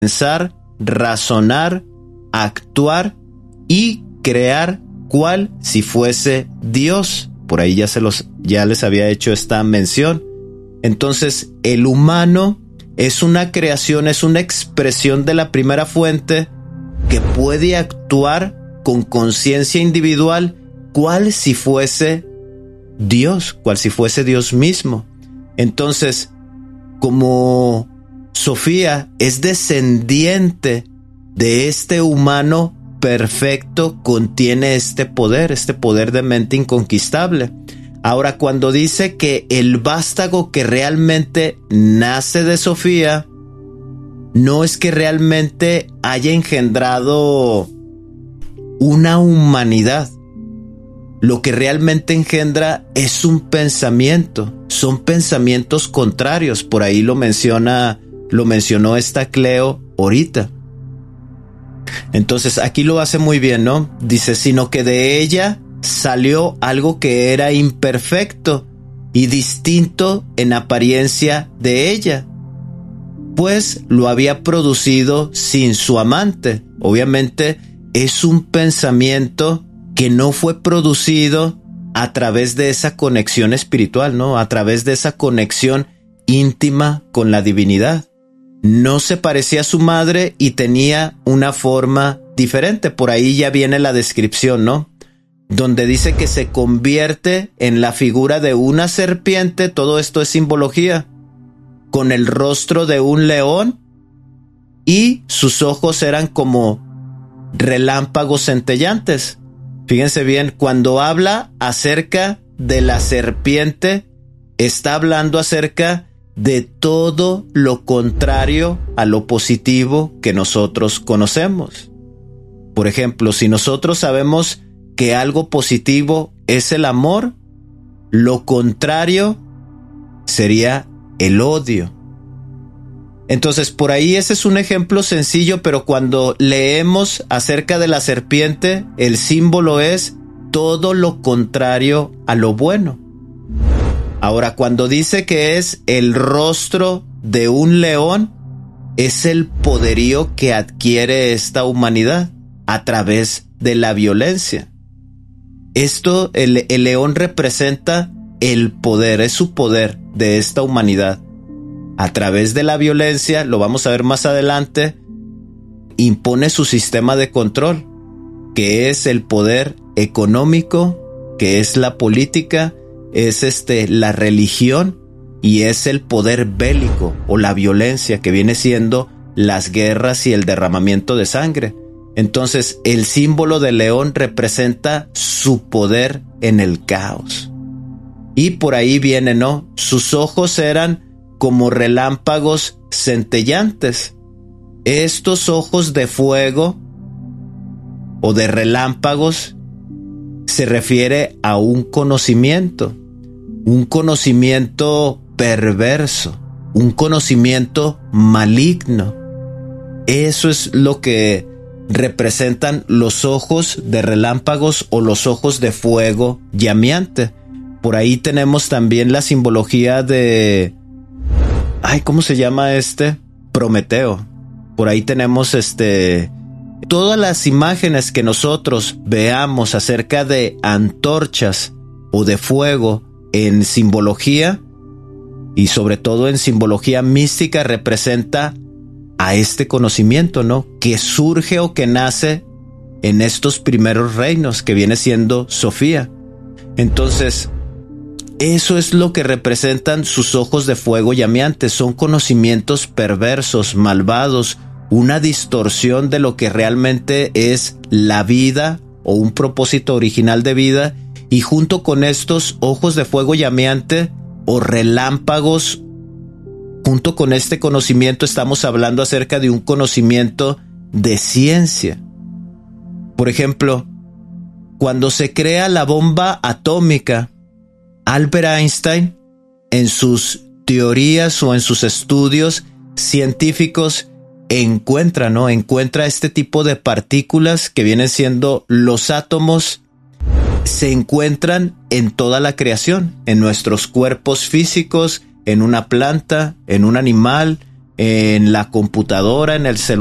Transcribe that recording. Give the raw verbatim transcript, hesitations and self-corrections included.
pensar, razonar, actuar y crear cual si fuese Dios. Por ahí ya, se los, ya les había hecho esta mención. Entonces, el humano es una creación, es una expresión de la primera fuente que puede actuar con conciencia individual cual si fuese Dios, cual si fuese Dios mismo. Entonces, como Sofía es descendiente de este humano perfecto, contiene este poder, este poder de mente inconquistable. Ahora, cuando dice que el vástago que realmente nace de Sofía, no es que realmente haya engendrado una humanidad. Lo que realmente engendra es un pensamiento, son pensamientos contrarios. Por ahí lo menciona, lo mencionó esta Cleo ahorita. Entonces aquí lo hace muy bien, ¿no? Dice, sino que de ella salió algo que era imperfecto y distinto en apariencia de ella, pues lo había producido sin su amante. Obviamente es un pensamiento que no fue producido a través de esa conexión espiritual, ¿no? A través de esa conexión íntima con la divinidad. No se parecía a su madre y tenía una forma diferente. Por ahí ya viene la descripción, ¿no? Donde dice que se convierte en la figura de una serpiente. Todo esto es simbología. Con el rostro de un león y sus ojos eran como relámpagos centellantes. Fíjense bien, cuando habla acerca de la serpiente, está hablando acerca de todo lo contrario a lo positivo que nosotros conocemos. Por ejemplo, si nosotros sabemos que algo positivo es el amor, lo contrario sería el odio. Entonces, por ahí ese es un ejemplo sencillo, pero cuando leemos acerca de la serpiente, el símbolo es todo lo contrario a lo bueno. Ahora, cuando dice que es el rostro de un león, es el poderío que adquiere esta humanidad a través de la violencia. Esto, el, el león representa el poder, es su poder de esta humanidad. A través de la violencia, lo vamos a ver más adelante, impone su sistema de control, que es el poder económico, que es la política, es este, la religión y es el poder bélico o la violencia, que viene siendo las guerras y el derramamiento de sangre. Entonces, el símbolo del león representa su poder en el caos. Y por ahí viene, ¿no? Sus ojos eran como relámpagos centellantes. Estos ojos de fuego o de relámpagos se refiere a un conocimiento, un conocimiento perverso, un conocimiento maligno. Eso es lo que representan los ojos de relámpagos o los ojos de fuego llameante. Por ahí tenemos también la simbología de... Ay, ¿cómo se llama este? Prometeo. Por ahí tenemos este... Todas las imágenes que nosotros veamos acerca de antorchas o de fuego en simbología y sobre todo en simbología mística representa a este conocimiento, ¿no? Que surge o que nace en estos primeros reinos que viene siendo Sofía. Entonces, eso es lo que representan sus ojos de fuego llameantes. Son conocimientos perversos, malvados, una distorsión de lo que realmente es la vida o un propósito original de vida. Y junto con estos ojos de fuego llameante o relámpagos, junto con este conocimiento estamos hablando acerca de un conocimiento de ciencia. Por ejemplo, cuando se crea la bomba atómica, Albert Einstein, en sus teorías o en sus estudios científicos, encuentra, ¿no? Encuentra este tipo de partículas que vienen siendo los átomos, se encuentran en toda la creación, en nuestros cuerpos físicos, en una planta, en un animal, en la computadora, en el celular,